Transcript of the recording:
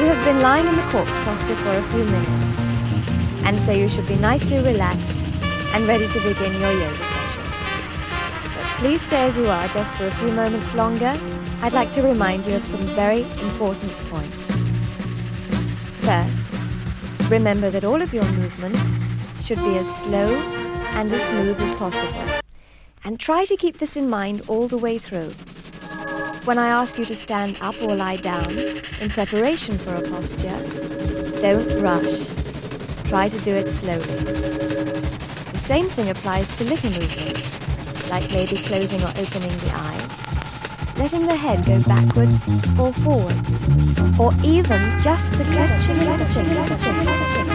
have been lying in the corpse posture for a few minutes, and so you should be nicely relaxed and ready to begin your yoga session. But please stay as you are just for a few moments longer. I'd like to remind you of some very important points. First, remember that all of your movements should be as slow and as smooth as possible. And try to keep this in mind all the way through. When I ask you to stand up or lie down in preparation for a posture, don't rush. Try to do it slowly. The same thing applies to little movements, like maybe closing or opening the eyes, letting the head go backwards or forwards, or even just the twisting.